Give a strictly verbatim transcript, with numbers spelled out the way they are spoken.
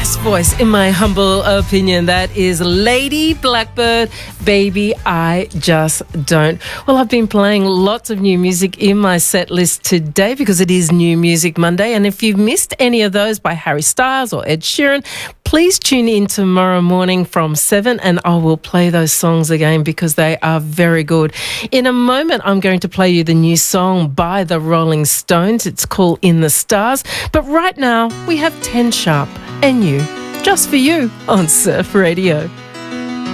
best voice, in my humble opinion. That is Lady Blackbird, Baby I Just Don't. Well, I've been playing lots of new music in my set list today because it is New Music Monday. And if you've missed any of those by Harry Styles or Ed Sheeran, please tune in tomorrow morning from seven and I will play those songs again because they are very good. In a moment, I'm going to play you the new song by the Rolling Stones. It's called In the Stars. But right now, we have ten Sharp and You, just for you on Surf Radio.